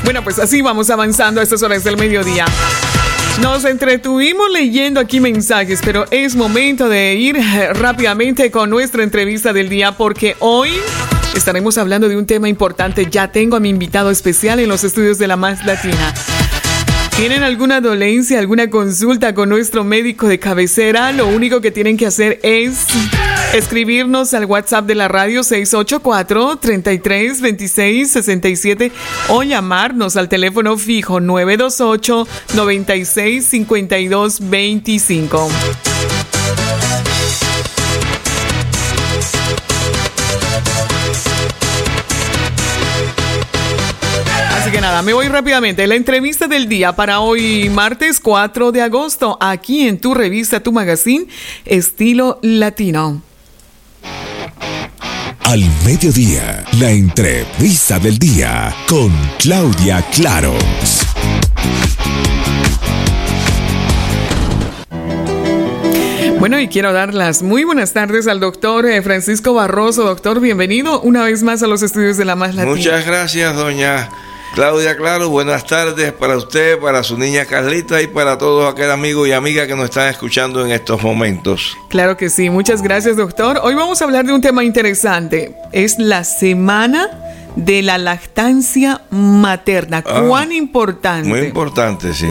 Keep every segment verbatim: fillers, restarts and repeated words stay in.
Bueno, pues así vamos avanzando a estas horas del mediodía. Nos entretuvimos leyendo aquí mensajes, pero es momento de ir rápidamente con nuestra entrevista del día, porque hoy estaremos hablando de un tema importante. Ya tengo a mi invitado especial en los estudios de La Más Latina. ¿Tienen alguna dolencia, alguna consulta con nuestro médico de cabecera? Lo único que tienen que hacer es escribirnos al WhatsApp de la radio seis ocho cuatro, treinta y tres, veintiséis, sesenta y siete o llamarnos al teléfono fijo nueve dos ocho, noventa y seis, cincuenta y dos veinticinco. Así que nada, me voy rápidamente. La entrevista del día para hoy, martes cuatro de agosto, aquí en tu revista, tu magazine, Estilo Latino. Al mediodía, la entrevista del día con Claudia Claros. Bueno, y quiero dar las muy buenas tardes al doctor Francisco Barroso. Doctor, bienvenido una vez más a los estudios de La Más Latina. Muchas gracias, doña Claudia Claro. Buenas tardes para usted, para su niña Carlita y para todos aquel amigo y amiga que nos están escuchando en estos momentos. Claro que sí. Muchas gracias, doctor. Hoy vamos a hablar de un tema interesante. Es la semana de la lactancia materna. ¿Cuán ah, importante? Muy importante, sí.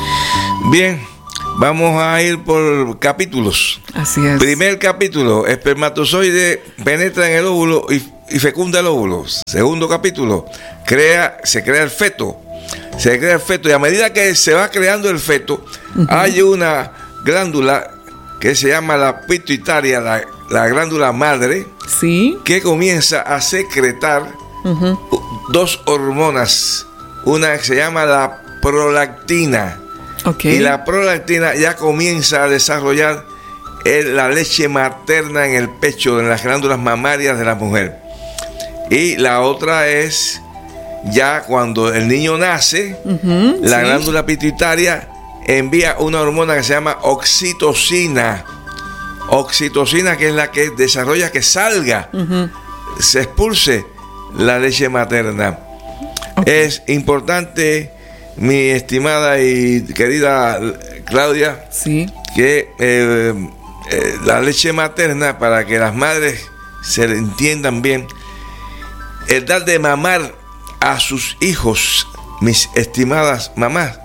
Bien, vamos a ir por capítulos. Así es. Primer capítulo, espermatozoide penetra en el óvulo y, y fecunda el óvulo. Segundo capítulo, crea, se crea el feto. Se crea el feto y a medida que se va creando el feto, uh-huh. hay una glándula que se llama la pituitaria, la, la glándula madre, ¿sí? que comienza a secretar uh-huh. dos hormonas. Una que se llama la prolactina. Okay. Y la prolactina ya comienza a desarrollar el, la leche materna en el pecho, en las glándulas mamarias de la mujer. Y la otra es ya cuando el niño nace, uh-huh, la sí. glándula pituitaria envía una hormona que se llama oxitocina. Oxitocina, que es la que desarrolla que salga, uh-huh. se expulse la leche materna. Okay. Es importante, mi estimada y querida Claudia, sí. que eh, eh, la leche materna, para que las madres se entiendan bien, el dar de mamar a sus hijos, mis estimadas mamás,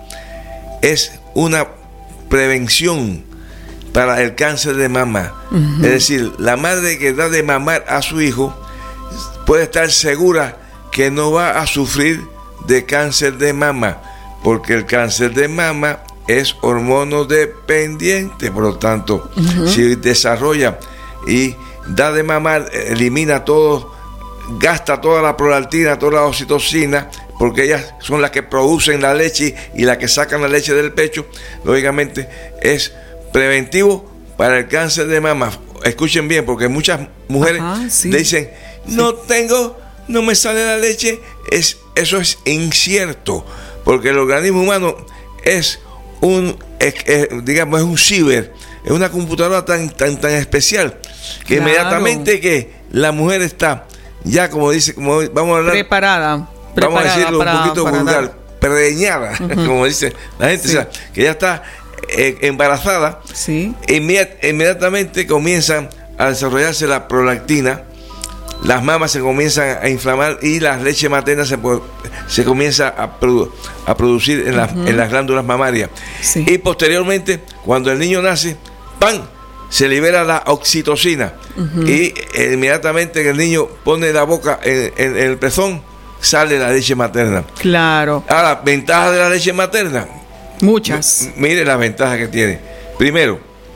es una prevención para el cáncer de mama. Uh-huh. Es decir, la madre que da de mamar a su hijo puede estar segura que no va a sufrir de cáncer de mama, porque el cáncer de mama es hormonodependiente. Por lo tanto, uh-huh. si desarrolla y da de mamar, elimina todo, gasta toda la prolactina, toda la oxitocina, porque ellas son las que producen la leche y las que sacan la leche del pecho. Lógicamente es preventivo para el cáncer de mama. Escuchen bien, porque muchas mujeres Ajá, sí. dicen, no sí. tengo, no me sale la leche. Es, eso es incierto, porque el organismo humano es un, es, es, digamos, es un ciber, es una computadora tan, tan, tan especial, que claro. inmediatamente que la mujer está ya, como dice, como vamos a hablar, preparada, preparada vamos a decirlo para, un poquito vulgar, dar. preñada, uh-huh. como dice la gente, sí. o sea, que ya está eh, embarazada, sí. inmediat, inmediatamente comienzan a desarrollarse la prolactina, las mamas se comienzan a inflamar y la leche materna se, se comienza a, produ, a producir en, la, uh-huh. en las glándulas mamarias. Sí. Y posteriormente, cuando el niño nace, ¡pam!, se libera la oxitocina. Uh-huh. Y eh, inmediatamente que el niño pone la boca en, en, en el pezón, sale la leche materna. Claro. Ahora, ventajas de la leche materna. Muchas. M- mire las ventajas que tiene. Primero,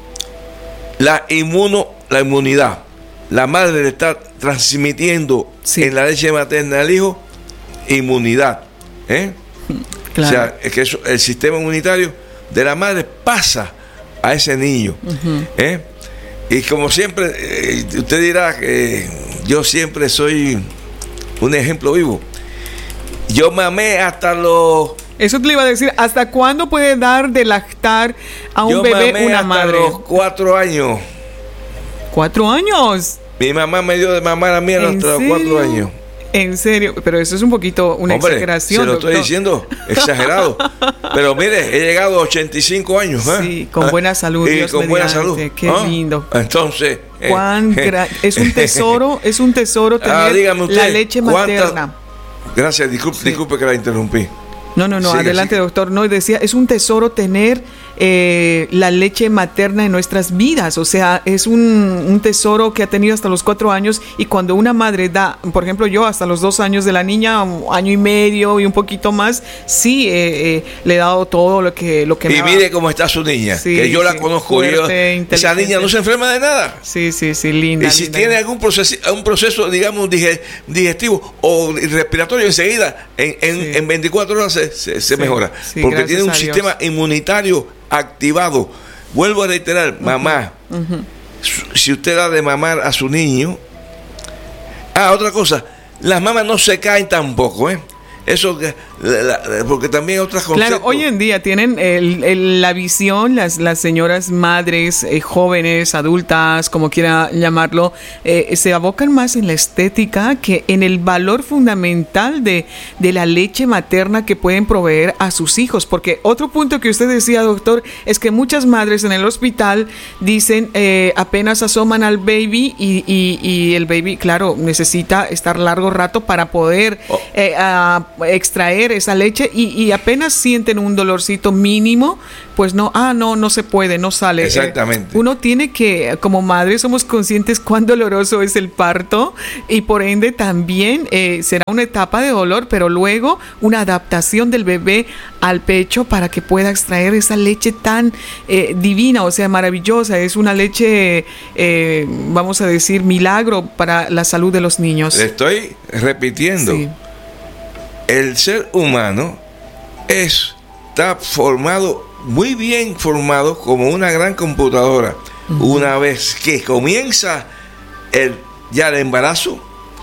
la inmuno, la inmunidad. La madre le está transmitiendo sí. en la leche materna al hijo inmunidad. ¿eh? Claro. O sea, es que eso, el sistema inmunitario de la madre pasa a ese niño. Uh-huh. ¿eh? Y como siempre, eh, usted dirá que yo siempre soy un ejemplo vivo. Yo mamé hasta los... Eso te le iba a decir, ¿hasta cuándo puede dar de lactar a un yo bebé mamé una hasta madre? Los cuatro años. ¿Cuatro años? Mi mamá me dio de mamar a mí hasta los cuatro años. En serio, pero eso es un poquito una Hombre, exageración. Se lo doctor. estoy diciendo, exagerado. Pero mire, he llegado a ochenta y cinco años. ¿eh? Sí, con buena salud. Y Dios con buena mediante. salud. Qué ¿Ah? lindo. Entonces. Cuán eh, gra- es un tesoro, es un tesoro tener ah, dígame usted, la leche materna. Gracias, disculpe, Sí. disculpe que la interrumpí. No, no, no, Sigue, adelante, sigue. doctor. No, decía, es un tesoro tener eh, la leche materna en nuestras vidas. O sea, es un, un tesoro que ha tenido hasta los cuatro años. Y cuando una madre da, por ejemplo, yo hasta los dos años de la niña, un año y medio y un poquito más, sí, eh, eh, le he dado todo lo que, lo que me Y ha- mire cómo está su niña, Sí, que yo la sí, conozco. y yo- fuerte, esa inteligente. niña no se enferma de nada. Sí, sí, sí, linda. Y si linda. tiene algún proceso, un proceso, digamos, dige- digestivo o respiratorio enseguida, en, en, Sí. en veinticuatro horas se, se- se Sí, mejora. sí, porque gracias tiene un a Dios. sistema inmunitario activado. Vuelvo a reiterar, mamá, su- si usted da de mamar a su niño. Ah, otra cosa, las mamás no se caen tampoco, ¿eh? Eso, que- la- la- porque también otras cosas. Claro, hoy en día tienen el- el- la visión, las, las señoras madres, eh, jóvenes, adultas, como quiera llamarlo, eh, se abocan más en la estética que en el valor fundamental de, de la leche materna que pueden proveer a sus hijos. Porque otro punto que usted decía, doctor, es que muchas madres en el hospital dicen, eh, apenas asoman al baby y, y- y el baby, claro, necesita estar largo rato para poder Oh. eh, a extraer esa leche y, y apenas sienten un dolorcito mínimo, pues no, ah, no, no se puede, no sale. Exactamente. Eh, uno tiene que, como madre, somos conscientes cuán doloroso es el parto y por ende también eh, será una etapa de dolor, pero luego una adaptación del bebé al pecho para que pueda extraer esa leche tan eh, divina, o sea, maravillosa. Es una leche, eh, vamos a decir, milagro para la salud de los niños. Le estoy repitiendo. Sí. El ser humano es, está formado, muy bien formado, como una gran computadora. Uh-huh. Una vez que comienza el, ya el embarazo,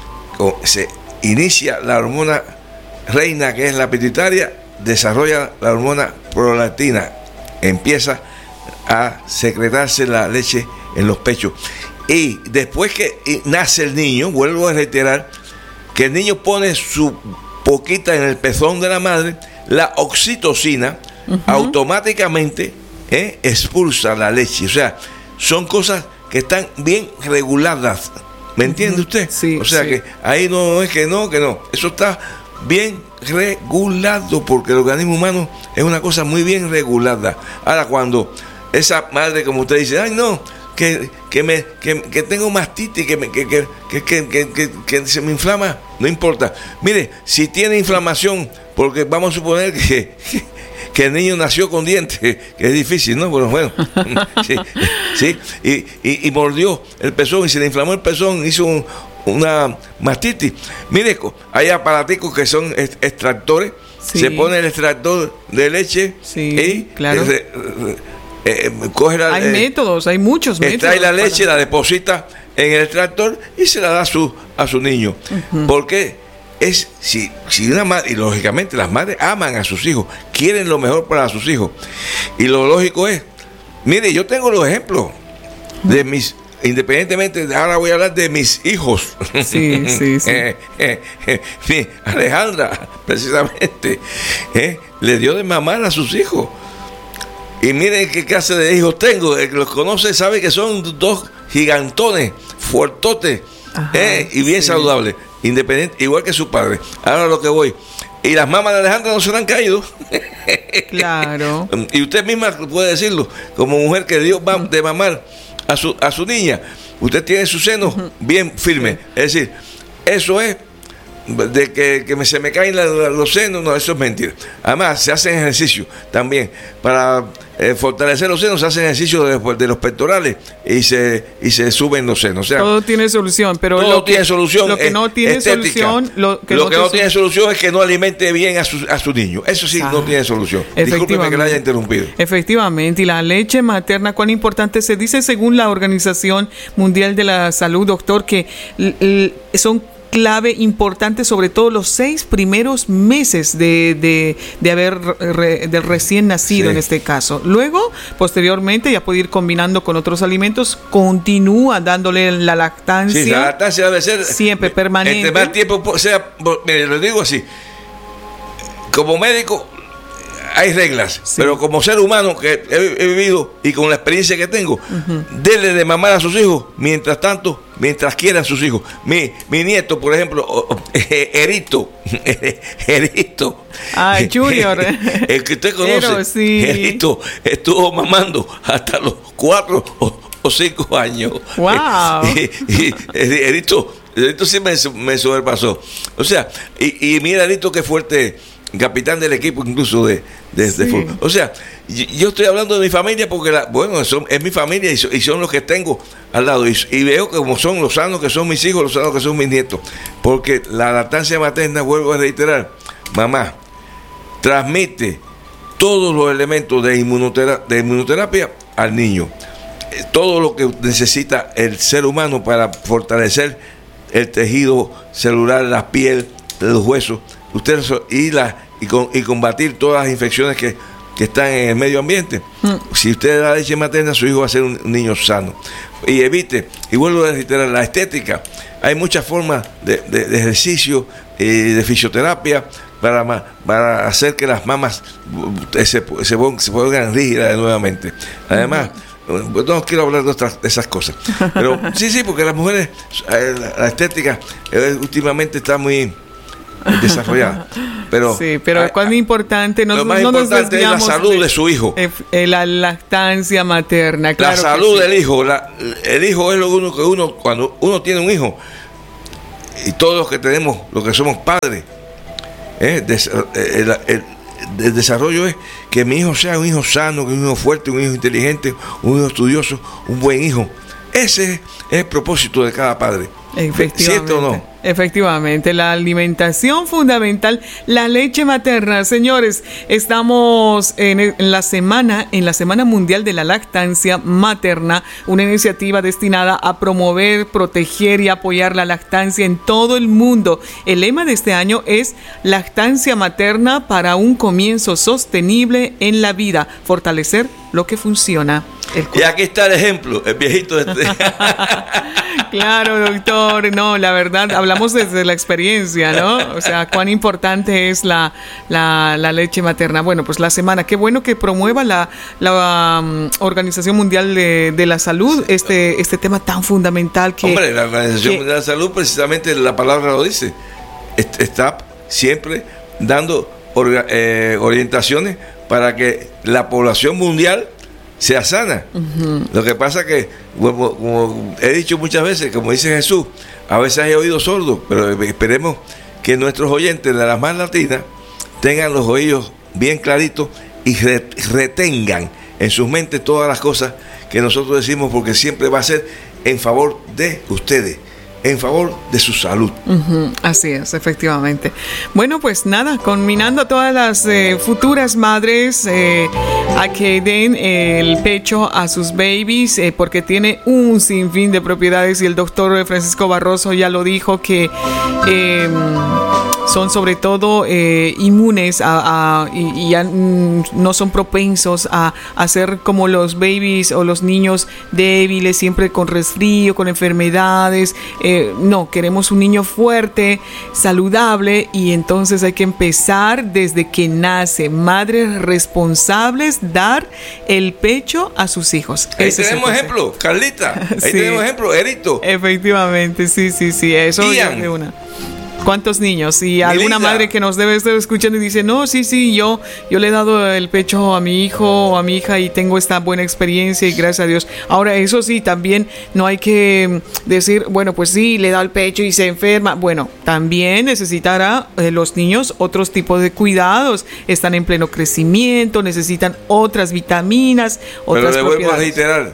se inicia la hormona reina, que es la pituitaria, desarrolla la hormona prolactina, empieza a secretarse la leche en los pechos. Y después que nace el niño, vuelvo a reiterar, que el niño pone su poquita en el pezón de la madre, la oxitocina uh-huh. automáticamente eh, expulsa la leche. O sea, son cosas que están bien reguladas. ¿Me entiende uh-huh. usted? Sí, o sea sí. que ahí no es que no, que no. Eso está bien regulado porque el organismo humano es una cosa muy bien regulada. Ahora, cuando esa madre, como usted dice, ay no, que, que me que, que tengo mastitis, que, me, que, que, que, que, que, que se me inflama, no importa. Mire, si tiene inflamación, porque vamos a suponer que, que, que el niño nació con dientes, que es difícil, ¿no? Bueno, bueno, sí, sí y, y, y mordió el pezón y se le inflamó el pezón, hizo un, una mastitis. Mire, hay aparaticos que son extractores, sí. Se pone el extractor de leche sí, y claro. re, re, Eh, coge la, hay eh, métodos, hay muchos métodos. Extrae la leche, para... la deposita en el extractor y se la da a su, a su niño. Uh-huh. Porque es, si, si una madre, y lógicamente las madres aman a sus hijos, quieren lo mejor para sus hijos. Y lo lógico es, mire, yo tengo los ejemplos de mis, independientemente, ahora voy a hablar de mis hijos. Sí, sí, sí. eh, eh, eh, sí Alejandra, precisamente, eh, le dio de mamar a sus hijos. Y miren qué clase de hijos tengo. El que los conoce sabe que son dos gigantones, fuertotes, Ajá, eh, y bien sí. saludables, independiente, igual que su padre. Ahora lo que voy. Y las mamás de Alejandra no se le han caído. Claro. Y usted misma puede decirlo, como mujer que dio de mamar a su, a su niña. Usted tiene sus senos uh-huh. bien firmes. Sí. Es decir, eso es de que, que me, se me caen la, la, los senos, no, eso es mentira. Además, se hacen ejercicios también para eh, fortalecer los senos, se hacen ejercicios de, de los pectorales y se y se suben los senos. O sea, todo tiene solución, pero todo lo que, tiene solución. Lo que no tiene estética. solución, lo que lo no, que no tiene tiene solución es que no alimente bien a su, a su niño. Eso sí, ah, no tiene solución. Discúlpeme que la haya interrumpido. Efectivamente, y la leche materna, cuán importante se dice según la Organización Mundial de la Salud, doctor, que l- l- son clave importante, sobre todo los seis primeros meses de, de, de haber re, del recién nacido, sí, en este caso. Luego, posteriormente, ya puede ir combinando con otros alimentos, continúa dándole la lactancia. Sí, la lactancia debe ser siempre permanente. Entre más tiempo sea, mire, lo digo así, como médico hay reglas, sí, pero como ser humano que he, he vivido y con la experiencia que tengo, uh-huh, denle de mamar a sus hijos mientras tanto, mientras quieran sus hijos. Mi, mi nieto, por ejemplo, Erito, Erito, ah, Junior, el que usted conoce, pero, sí, Erito estuvo mamando hasta los cuatro o, o cinco años. Wow. y, y, Erito, Erito sí me, me sobrepasó. O sea, y, y mira, Erito, qué fuerte, capitán del equipo incluso de, de, sí, de fútbol. O sea, yo estoy hablando de mi familia porque, la, bueno, son, es mi familia y son, y son los que tengo al lado. Y, y veo que como son los sanos que son mis hijos, los sanos que son mis nietos. Porque la lactancia materna, vuelvo a reiterar, mamá, transmite todos los elementos de, inmunotera, de inmunoterapia al niño. Todo lo que necesita el ser humano para fortalecer el tejido celular, la piel, los huesos, ustedes y la y, con, y combatir todas las infecciones que, que están en el medio ambiente. Mm. Si usted da leche materna, su hijo va a ser un niño sano. Y evite, y vuelvo a reiterar, la estética. Hay muchas formas de, de, de ejercicio y de fisioterapia para, para hacer que las mamas se, se, se pongan rígidas nuevamente. Además, mm. no quiero hablar de, otras, de esas cosas, pero sí, sí, porque las mujeres, la estética últimamente está muy desarrollada, pero sí, pero es muy importante, no, lo más no importante es la salud de, de su hijo, eh, la lactancia materna, claro, la salud sí, del hijo. La, el hijo es lo uno que uno, cuando uno tiene un hijo, y todos los que tenemos, los que somos padres, eh, des, el, el, el desarrollo es que mi hijo sea un hijo sano, un hijo fuerte, un hijo inteligente, un hijo estudioso, un buen hijo. Ese es el propósito de cada padre. Efectivamente. ¿Cierto o no? Efectivamente, la alimentación fundamental, la leche materna. Señores, estamos en, en la semana, en la Semana Mundial de la Lactancia Materna, una iniciativa destinada a promover, proteger y apoyar la lactancia en todo el mundo. El lema de este año es lactancia materna para un comienzo sostenible en la vida, fortalecer lo que funciona. El y aquí está el ejemplo, el viejito este. Claro, doctor, no, la verdad, hablamos desde la experiencia, ¿no? O sea, cuán importante es la, la, la leche materna. Bueno, pues la semana, qué bueno que promueva la, la um, Organización Mundial de, de la Salud este, este tema tan fundamental que... Hombre, la Organización que, Mundial de la Salud, precisamente la palabra lo dice, está siempre dando orga, eh, orientaciones para que la población mundial sea sana. Uh-huh. Lo que pasa que, como, como he dicho muchas veces, como dice Jesús, a veces hay oídos sordos, pero esperemos que nuestros oyentes de las más latinas tengan los oídos bien claritos y retengan en sus mentes todas las cosas que nosotros decimos, porque siempre va a ser en favor de ustedes, en favor de su salud. Uh-huh, así es, efectivamente. Bueno, pues nada, combinando a todas las eh, futuras madres eh, a que den eh, el pecho a sus babies, eh, porque tiene un sinfín de propiedades, y el doctor Francisco Barroso ya lo dijo, que eh, son sobre todo eh, inmunes a, a, y, y a, mm, no son propensos a, a ser como los babies o los niños débiles, siempre con resfrío, con enfermedades. Eh, no, queremos un niño fuerte, saludable, y entonces hay que empezar desde que nace. Madres responsables, dar el pecho a sus hijos. Ahí Ese tenemos es ejemplo, Carlita. Ahí sí. Tenemos ejemplo, Erito. Efectivamente, sí, sí, sí. Eso ya de una. ¿Cuántos niños? Y alguna madre que nos debe estar escuchando y dice, no, sí, sí, yo, yo le he dado el pecho a mi hijo o a mi hija y tengo esta buena experiencia y gracias a Dios. Ahora, eso sí, también no hay que decir, bueno, pues sí, le da el pecho y se enferma. Bueno, también necesitará eh, los niños otros tipos de cuidados. Están en pleno crecimiento, necesitan otras vitaminas, otras Pero le vuelvo a reiterar,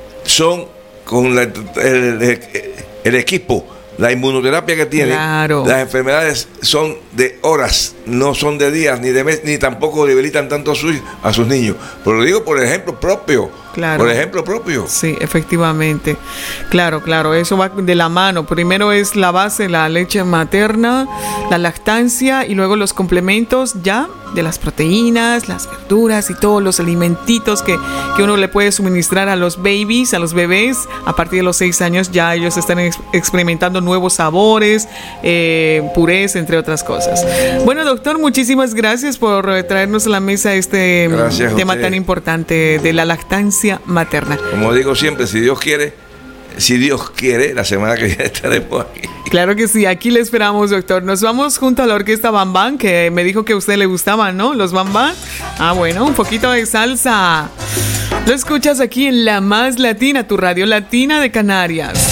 son con la, el, el, el equipo. La inmunoterapia que tiene, claro. Las enfermedades son de horas, no son de días, ni de meses, ni tampoco debilitan tanto a sus, a sus niños. Pero lo digo por ejemplo propio. claro. Por ejemplo propio. Sí, efectivamente. Claro, claro, eso va de la mano. Primero es la base, la leche materna, la lactancia y luego los complementos ya de las proteínas, las verduras y todos los alimentitos que, que uno le puede suministrar a los babies, a los bebés. A partir de los seis años ya ellos están ex- experimentando nuevos sabores, eh, purés, entre otras cosas. Bueno, doctor, muchísimas gracias por eh, traernos a la mesa este Gracias, tema José. tan importante de la lactancia materna. Como digo siempre, si Dios quiere, si Dios quiere, la semana que viene estaremos aquí. Claro que sí, aquí le esperamos, doctor. Nos vamos junto a la orquesta Bam Bam, que me dijo que a usted le gustaban, ¿no? Los Bam Bam. Ah, bueno, un poquito de salsa. Lo escuchas aquí en La Más Latina, tu radio latina de Canarias.